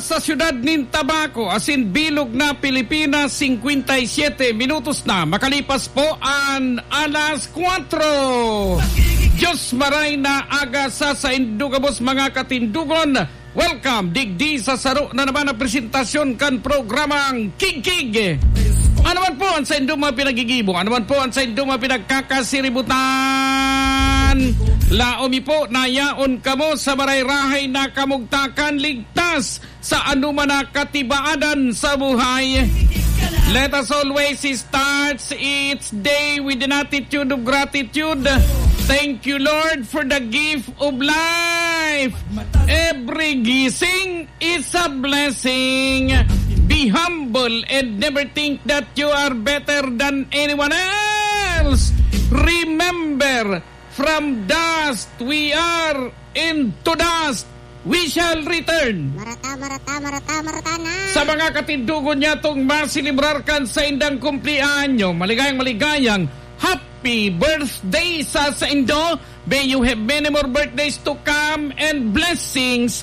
sa siyudad ng Tabaco, asin bilog na Pilipinas, 57 minutos na. Makalipas po ang alas 4. Diyos maray na aga sa indugabos mga katindugon. Welcome, digdi sa saro na naman ang presentasyon kan programang Kig-Kig. Ano man po ang sa indong mga pinagigibong, ano man po ang sa indong mga pinagkakasiributan. Laomi po, nayaon kamo sa marayrahay na kamugtakan, ligtas sa anuman na katibaadan sa buhay. Let us always start each day with an attitude of gratitude. Thank you, Lord, for the gift of life. Every gising is a blessing. Be humble and never think that you are better than anyone else. Remember, from dust we are, into dust we shall return. Marata na. Sa mga katindugon niya itong masilibrarkan sa indang kumplianyo, maligayang happy birthday sa indo. May you have many more birthdays to come and blessings